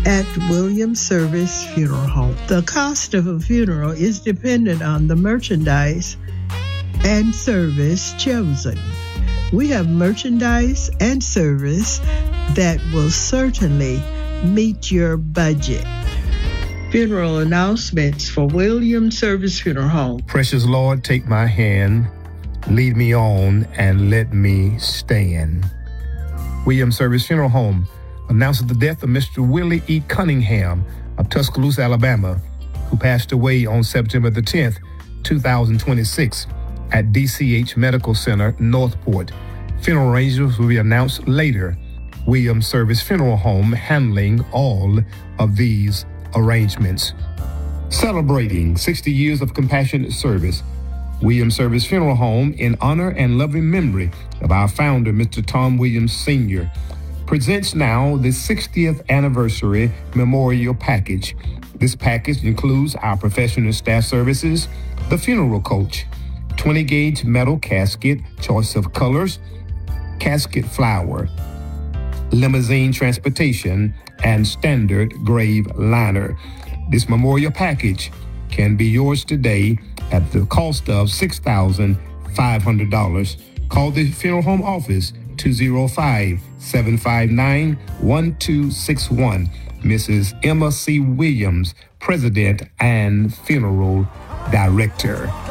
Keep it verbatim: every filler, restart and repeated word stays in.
at Williams Service Funeral Home. The cost of a funeral is dependent on the merchandise and service chosen. We have merchandise and service that will certainly meet your budget. Funeral announcements for Williams Service Funeral Home. Precious Lord, take my hand, lead me on, and let me stand. Williams Service Funeral Home announces the death of Mister Willie E. Cunningham of Tuscaloosa, Alabama, who passed away on September the tenth, two thousand twenty-six at D C H Medical Center, Northport. Funeral arrangements will be announced later. Williams Service Funeral Home handling all of these arrangements. Celebrating sixty years of compassionate service, Williams Service Funeral Home, in honor and loving memory of our founder, Mister Tom Williams Senior, presents now the sixtieth anniversary memorial package. This package includes our professional staff services, the funeral coach, twenty gauge metal casket, choice of colors, casket flower, limousine transportation, and standard grave liner. This memorial package can be yours today at the cost of six thousand five hundred dollars. Call the funeral home office two oh five, seven five nine, one two six one. Missus Emma C. Williams, President and Funeral Director.